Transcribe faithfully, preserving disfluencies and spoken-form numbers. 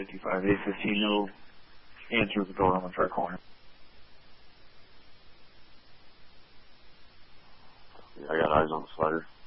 fifty-five, eight fifteen, he'll answer the door on the far corner. Yeah, I got eyes on the slider.